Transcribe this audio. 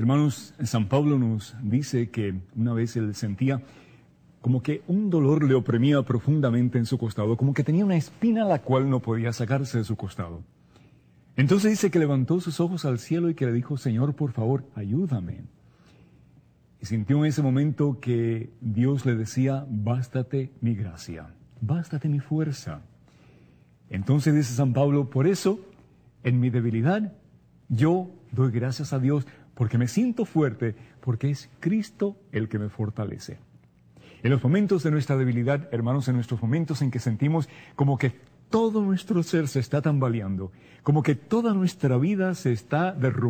Hermanos, San Pablo nos dice que una vez él sentía como que un dolor le oprimía profundamente en su costado, como que tenía una espina la cual no podía sacarse de su costado. Entonces dice que levantó sus ojos al cielo y que le dijo: Señor, por favor, ayúdame. Y sintió en ese momento que Dios le decía: bástate mi gracia, bástate mi fuerza. Entonces dice San Pablo: por eso, en mi debilidad, yo doy gracias a Dios, porque me siento fuerte, porque es Cristo el que me fortalece. En los momentos de nuestra debilidad, hermanos, en nuestros momentos en que sentimos como que todo nuestro ser se está tambaleando, como que toda nuestra vida se está derrumbando,